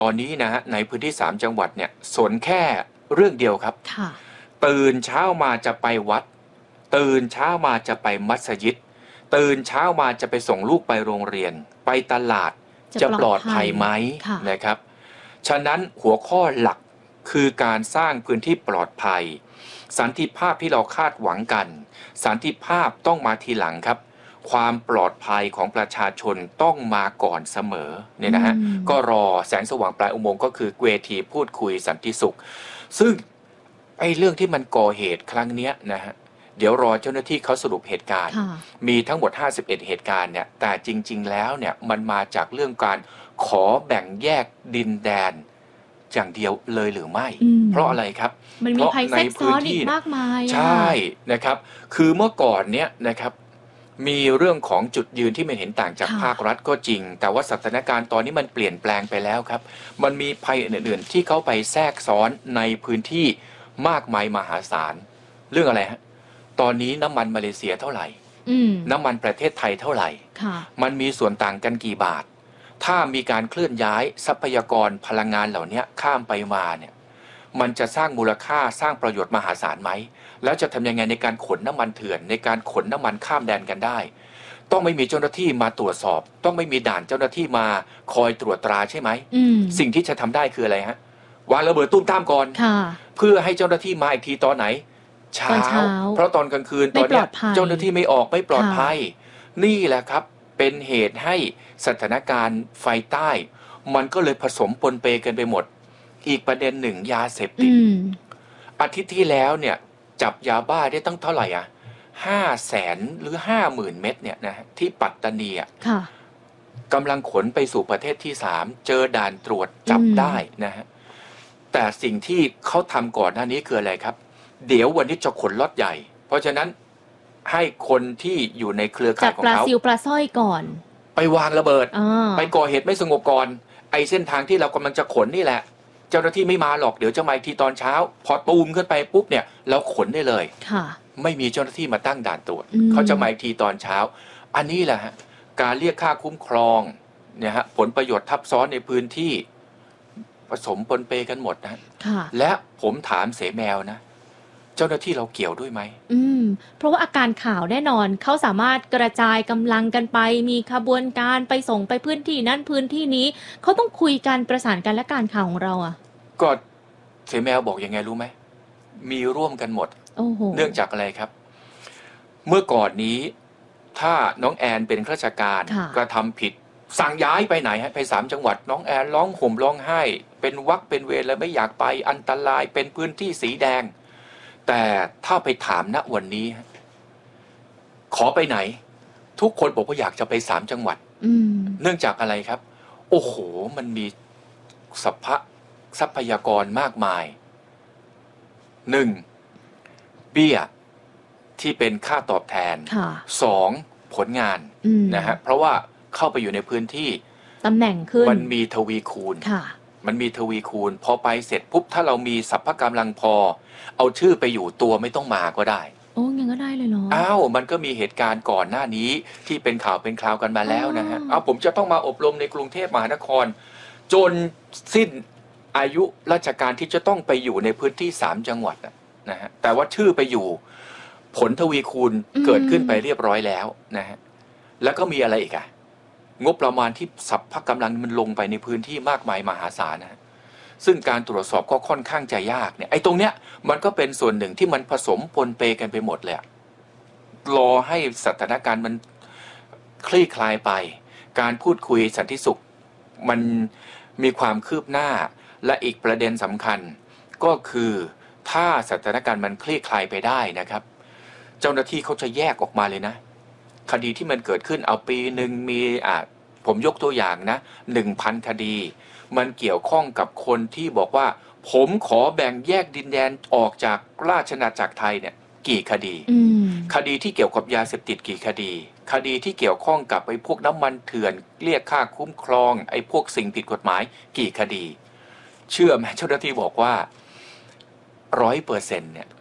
ตอนนี้นะฮะในพื้นที่3จังหวัดเนี่ยสนแค่เรื่องเดียวครับตื่นเช้ามาจะไปวัดตื่นเช้ามาจะไปมัสยิดตื่นเช้ามาจะไปส่งลูกไปโรงเรียนไปตลาดจะปลอดภัยไหมนะครับฉะนั้นหัวข้อหลักคือการสร้างพื้นที่ปลอดภัยสันติภาพที่เราคาดหวังกันสันติภาพต้องมาทีหลังครับความปลอดภัยของประชาชนต้องมาก่อนเสมอเนี่ยนะฮะก็รอแสงสว่างปลายอุโมงค์ก็คือเวทีพูดคุยสันติสุขซึ่งไอ้เรื่องที่มันก่อเหตุครั้งนี้นะฮะเดี๋ยวรอเจ้าหน้าที่เขาสรุปเหตุการณ์มีทั้งหมด51เหตุการณ์เนี่ยแต่จริงๆแล้วเนี่ยมันมาจากเรื่องการขอแบ่งแยกดินแดนอย่างเดียวเลยหรือไม่เพราะอะไรครับมันมีภัยแทรกซ้อนอีกมากมายใช่นะครับคือเมื่อก่อนเนี้ยนะครับมีเรื่องของจุดยืนที่ไม่เห็นต่างจากภาครัฐก็จริงแต่ว่าสถานการณ์ตอนนี้มันเปลี่ยนแปลงไปแล้วครับมันมีภัยอื่นๆที่เขาไปแทรกซ้อนในพื้นที่มากมายมหาศาลเรื่องอะไรฮะตอนนี้น้ำมันมาเลเซียเท่าไหร่น้ำมันประเทศไทยเท่าไหร่มันมีส่วนต่างกันกี่บาทถ้ามีการเคลื่อนย้ายทรัพยากรพลังงานเหล่านี้ข้ามไปมาเนี่ยมันจะสร้างมูลค่าสร้างประโยชน์มหาศาลไหมแล้วจะทำยังไงในการขนน้ำมันเถื่อนในการขนน้ำมันข้ามแดนกันได้ต้องไม่มีเจ้าหน้าที่มาตรวจสอบต้องไม่มีด่านเจ้าหน้าที่มาคอยตรวจตราใช่ไหมสิ่งที่จะทำได้คืออะไรฮะวางระเบิดตุ้มตามก่อนเพื่อให้เจ้าหน้าที่มาอีกทีตอนไหนเช้าเพราะตอนกลางคืนตอนนี้เจ้าหน้าที่ไม่ออกไม่ปลอดภัยนี่แหละครับเป็นเหตุให้สถานการณ์ไฟใต้มันก็เลยผสมปนเปกันไปหมดอีกประเด็นหนึ่งยาเสพติดอาทิตย์ที่แล้วเนี่ยจับยาบ้าได้ตั้งเท่าไหร่อ่ะ500,000 หรือ 50,000 เม็ดเนี่ยนะที่ปัตตานีกำลังขนไปสู่ประเทศที่3เจอด่านตรวจจับได้นะฮะแต่สิ่งที่เขาทำก่อนหน้านี้คืออะไรครับเดี๋ยววันนี้จะขนล็อตใหญ่เพราะฉะนั้นให้คนที่อยู่ในเครือข่ายของเขาจับปลาซิวปลาสร้อยก่อนไปวางระเบิดไปก่อเหตุไม่สงบก่อนไอ้เส้นทางที่เรากำลังจะขนนี่แหละเจ้าหน้าที่ไม่มาหรอกเดี๋ยวจะมาทีตอนเช้าพอตูมขึ้นไปปุ๊บเนี่ยเราขนได้เลยไม่มีเจ้าหน้าที่มาตั้งด่านตรวจเขาจะมาทีตอนเช้าอันนี้แหละฮะการเรียกค่าคุ้มครองเนี่ยฮะผลประโยชน์ทับซ้อนในพื้นที่ผสมปนเปกันหมดนะและผมถามเสแมวนะเจ้าหน้าที่เราเกี่ยวด้วยไหมเพราะว่าอาการข่าวแน่นอนเขาสามารถกระจายกำลังกันไปมีขบวนการไปส่งไปพื้นที่นั้นพื้นที่นี้เขาต้องคุยกันประสานกันและการข่าวของเราอ่ะก็เสแมวบอกยังไงรู้ไหมมีร่วมกันหมดเนื่องจากอะไรครับเมื่อก่อนนี้ถ้าน้องแอนเป็นข้าราชการกระทำผิดสั่งย้ายไปไหนฮะไป3จังหวัดน้องแอนร้องห่มร้องไห้เป็นวรรคเป็นเวรแล้วไม่อยากไปอันตรายเป็นพื้นที่สีแดงแต่ถ้าไปถามณวันนี้ขอไปไหนทุกคนบอกว่าอยากจะไป3จังหวัดเนื่องจากอะไรครับโอ้โหมันมีทรัพยากรมากมาย1เบี้ยที่เป็นค่าตอบแทน2ผลงานนะฮะเพราะว่าเข้าไปอยู่ในพื้นที่ตำแหน่งขึ้นมันมีทวีคูณมันมีทวีคูณพอไปเสร็จปุ๊บถ้าเรามีสรรพกำลังพอเอาชื่อไปอยู่ตัวไม่ต้องมาก็ได้โอ้ยังก็ได้เลยเนาะอ้าวมันก็มีเหตุการณ์ก่อนหน้านี้ที่เป็นข่าวเป็นคราวกันมาแล้วนะฮะผมจะต้องมาอบรมในกรุงเทพมหานครจนสิ้นอายุราชการที่จะต้องไปอยู่ในพื้นที่3จังหวัดนะฮะแต่ว่าชื่อไปอยู่ผลทวีคูณเกิดขึ้นไปเรียบร้อยแล้วนะฮะแล้วก็มีอะไรอีกอะงบประมาณที่สัพพะกำลังมันลงไปในพื้นที่มากมายมหาศาลนะซึ่งการตรวจสอบก็ค่อนข้างจะยากเนี่ยไอ้ตรงเนี้ยมันก็เป็นส่วนหนึ่งที่มันผสมปนเปกันไปหมดเลยรอให้สถานการณ์มันคลี่คลายไปการพูดคุยสันติสุขมันมีความคืบหน้าและอีกประเด็นสำคัญก็คือถ้าสถานการณ์มันคลี่คลายไปได้นะครับเจ้าหน้าที่เขาจะแยกออกมาเลยนะคดีที่มันเกิดขึ้นเอาปีหนึ่งมีผมยกตัวอย่างนะ 1,000 คดีมันเกี่ยวข้องกับคนที่บอกว่าผมขอแบ่งแยกดินแดนออกจากราชอาณาจักรไทยเนี่ยกี่คดีคดีที่เกี่ยวกับยาเสพติดกี่คดีคดีที่เกี่ยวข้องกับไอ้พวกน้ำมันเถื่อนเรียกค่าคุ้มครองไอ้พวกสิ่งผิดกฎหมายกี่คดีเชื่อไหมเจ้าหน้าที่บอกว่า 100% เนี่ย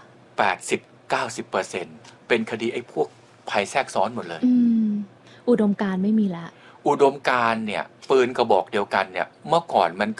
80-90% เป็นคดีไอ้พวกภัยแทรกซ้อนหมดเลยอุดมการณ์ไม่มีละอุดมการณ์เนี่ยปืนกระบอกเดียวกันเนี่ยเมื่อก่อนมัน